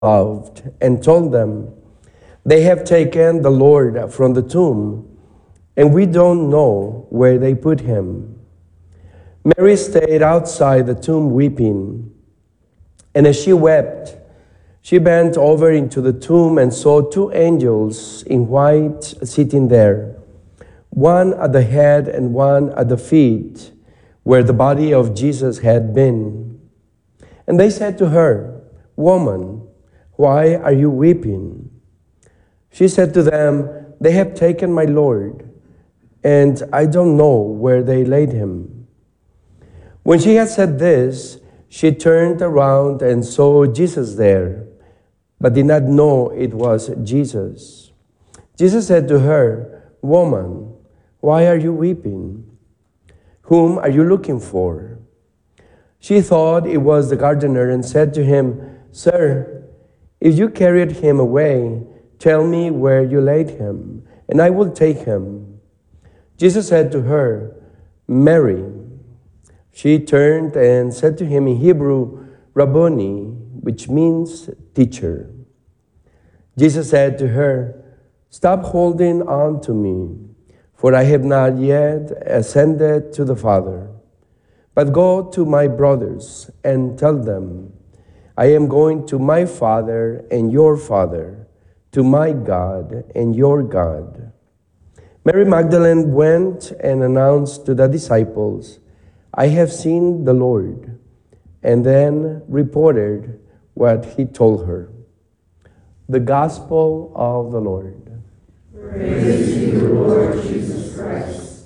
loved and told them, "They have taken the Lord from the tomb, and we don't know where they put him." Mary stayed outside the tomb weeping, and as she wept, she bent over into the tomb and saw two angels in white sitting there, one at the head and one at the feet, where the body of Jesus had been. And they said to her, "Woman, why are you weeping?" She said to them, "They have taken my Lord, and I don't know where they laid him." When she had said this, she turned around and saw Jesus there, but did not know it was Jesus. Jesus said to her, "Woman, why are you weeping? Whom are you looking for?" She thought it was the gardener and said to him, "Sir, if you carried him away, tell me where you laid him, and I will take him." Jesus said to her, "Mary." She turned and said to him in Hebrew, "Rabboni," which means teacher. Jesus said to her, "Stop holding on to me, for I have not yet ascended to the Father. But go to my brothers and tell them, I am going to my Father and your Father, to my God and your God." Mary Magdalene went and announced to the disciples, "I have seen the Lord," and then reported what he told her. The Gospel of the Lord. Praise to you, Lord Jesus Christ.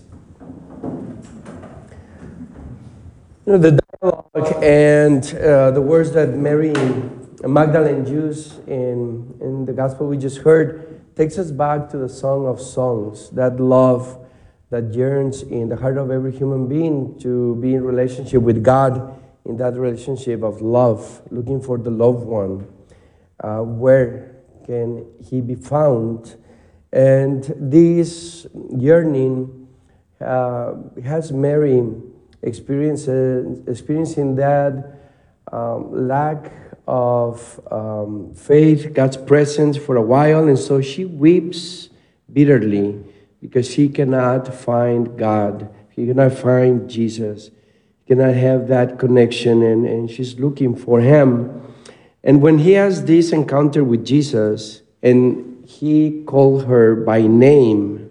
The dialogue and the words that Mary Magdalene used in the Gospel we just heard takes us back to the Song of Songs, that love that yearns in the heart of every human being to be in relationship with God, in that relationship of love, looking for the loved one. Where can he be found? And this yearning has Mary experiencing that lack of faith, God's presence for a while, and so she weeps bitterly because she cannot find God. She cannot find Jesus. She cannot have that connection, and she's looking for him. And when he has this encounter with Jesus, and he called her by name,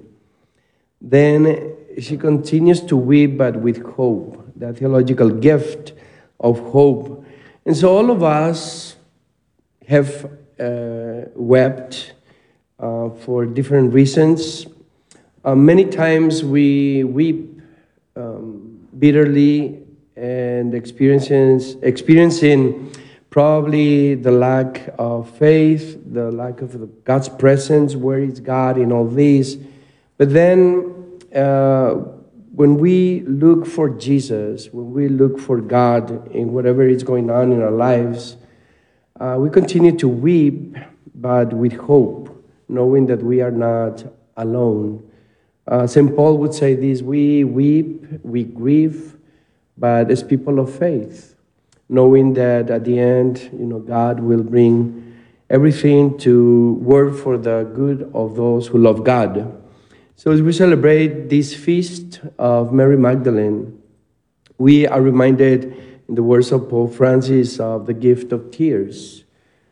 then she continues to weep, but with hope, that theological gift of hope. And so all of us have wept for different reasons. Many times we weep bitterly and experiencing probably the lack of faith, the lack of God's presence. Where is God in all this? But then when we look for Jesus, when we look for God in whatever is going on in our lives, we continue to weep, but with hope, knowing that we are not alone. St. Paul would say this: we weep, we grieve, but as people of faith, knowing that at the end, God will bring everything to work for the good of those who love God. So as we celebrate this feast of Mary Magdalene, we are reminded in the words of Pope Francis of the gift of tears,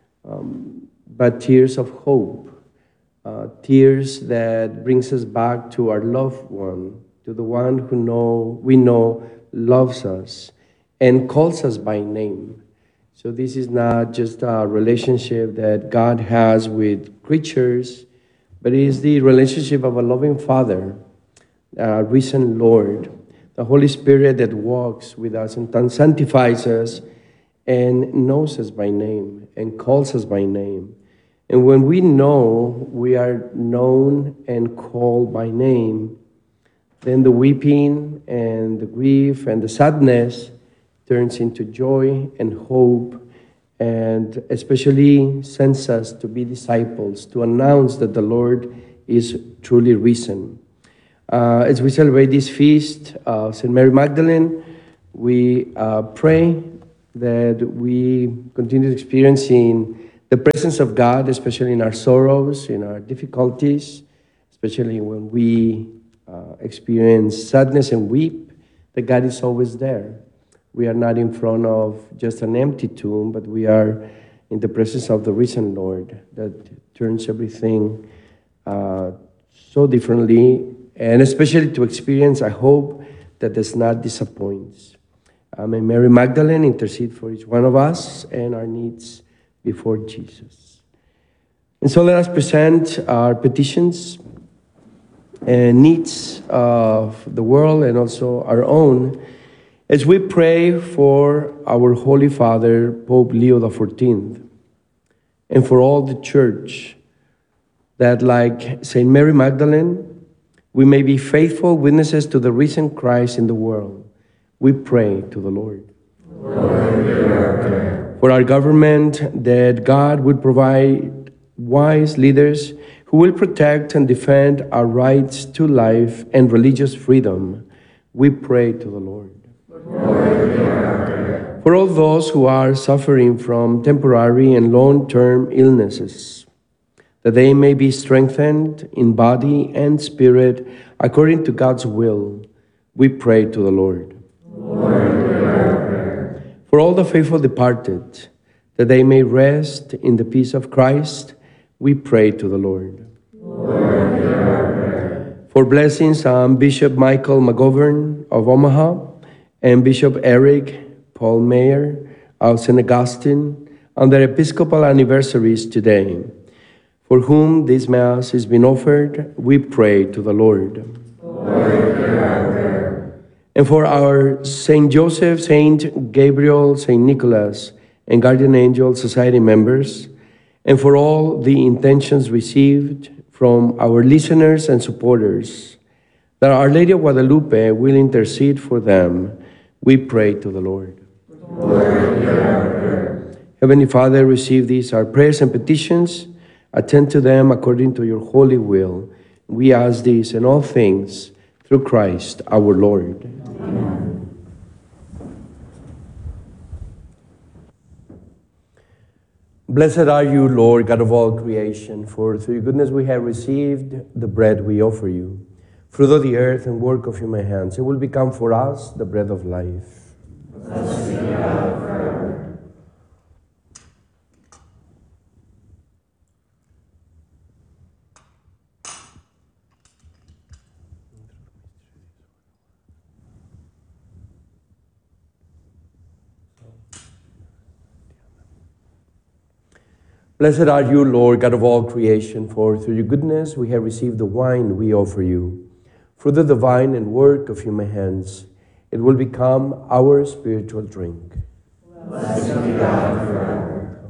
but tears of hope, tears that brings us back to our loved one, to the one who we know loves us and calls us by name. So this is not just a relationship that God has with creatures, but it is the relationship of a loving Father, a risen Lord, the Holy Spirit that walks with us and sanctifies us and knows us by name and calls us by name. And when we know we are known and called by name, then the weeping and the grief and the sadness turns into joy and hope, and especially sends us to be disciples, to announce that the Lord is truly risen. As we celebrate this feast of St. Mary Magdalene, we pray that we continue experiencing the presence of God, especially in our sorrows, in our difficulties, especially when we experience sadness and weep, that God is always there. We are not in front of just an empty tomb, but we are in the presence of the risen Lord that turns everything so differently, and especially to experience a hope that does not disappoint. May Mary Magdalene intercede for each one of us and our needs before Jesus. And so let us present our petitions and needs of the world and also our own as we pray for our Holy Father, Pope Leo XIV, and for all the Church, that like St. Mary Magdalene, we may be faithful witnesses to the risen Christ in the world. We pray to the Lord. Lord, hear our prayer. For our government, that God would provide wise leaders who will protect and defend our rights to life and religious freedom. We pray to the Lord. Lord, hear our prayer. For all those who are suffering from temporary and long-term illnesses, that they may be strengthened in body and spirit according to God's will, we pray to the Lord. Lord, hear our prayer. For all the faithful departed, that they may rest in the peace of Christ, we pray to the Lord. Lord, hear our prayer. For blessings on Bishop Michael McGovern of Omaha and Bishop Eric Paul Mayer of St. Augustine on their Episcopal anniversaries today, for whom this Mass has been offered, we pray to the Lord. Lord, hear our prayer. And for our St. Joseph, St. Gabriel, St. Nicholas, and Guardian Angel Society members, and for all the intentions received from our listeners and supporters, that Our Lady of Guadalupe will intercede for them, we pray to the Lord. Lord, hear our prayer. Heavenly Father, receive these, our prayers and petitions. Attend to them according to your holy will. We ask this in all things through Christ our Lord. Amen. Blessed are you, Lord, God of all creation, for through your goodness we have received the bread we offer you. Fruit of the earth and work of human hands, it will become for us the bread of life. Blessed be God forever. Blessed are you, Lord, God of all creation, for through your goodness we have received the wine we offer you. Fruit of the vine and work of human hands, it will become our spiritual drink. Blessed be God forever.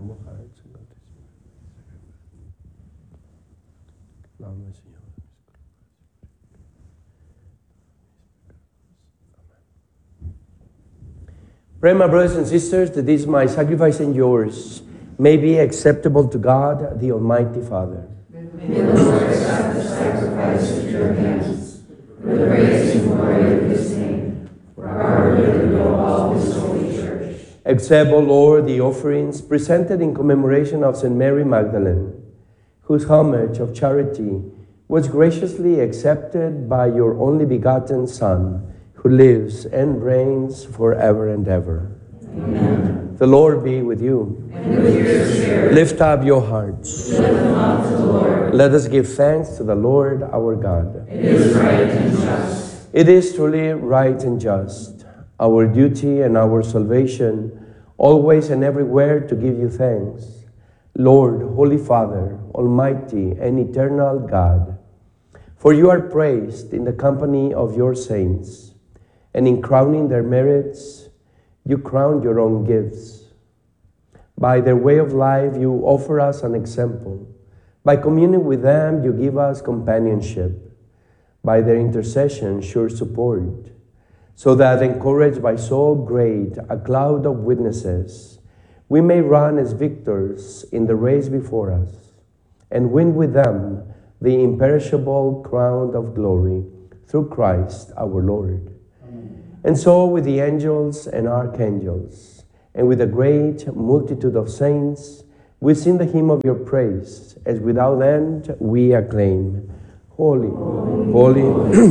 Pray, my brothers and sisters, that this my sacrifice and yours may be acceptable to God, the Almighty Father. May the Lord accept the sacrifice at your hands, for the praise and glory of his name, for our good and of all his holy church. Accept, O Lord, the offerings presented in commemoration of St. Mary Magdalene, whose homage of charity was graciously accepted by your only begotten Son, who lives and reigns forever and ever. Amen. The Lord be with you. And with your spirit. Lift up your hearts. Lift them up to the Lord. Let us give thanks to the Lord our God. It is right and just. It is truly right and just, our duty and our salvation, always and everywhere to give you thanks. Lord, Holy Father, Almighty and eternal God, for you are praised in the company of your saints, and in crowning their merits, you crown your own gifts. By their way of life, you offer us an example. By communing with them, you give us companionship. By their intercession, sure support, so that, encouraged by so great a cloud of witnesses, we may run as victors in the race before us, and win with them the imperishable crown of glory through Christ our Lord. And so with the angels and archangels, and with a great multitude of saints, We sing the hymn of your praise, as without end we acclaim. Holy, holy,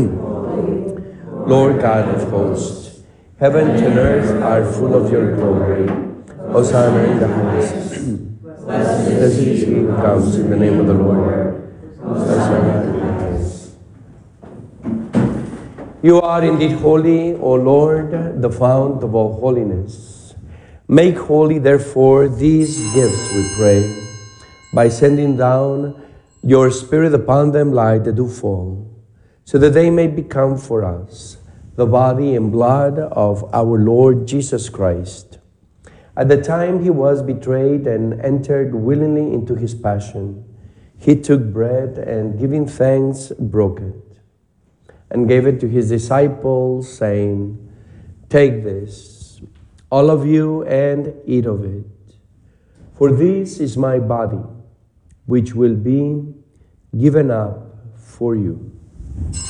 Lord God of hosts, heaven and earth are full of your glory. Hosanna in the highest. Blessed is he who comes in the name of the Lord. Hosanna in the highest. You are indeed holy, O Lord, the fount of all holiness. Make holy, therefore, these gifts, we pray, by sending down your Spirit upon them like the dewfall, so that they may become for us the body and blood of our Lord Jesus Christ. At the time he was betrayed and entered willingly into his passion, he took bread and, giving thanks, broke it, and gave it to his disciples, saying, "Take this, all of you, and eat of it. For this is my body, which will be given up for you."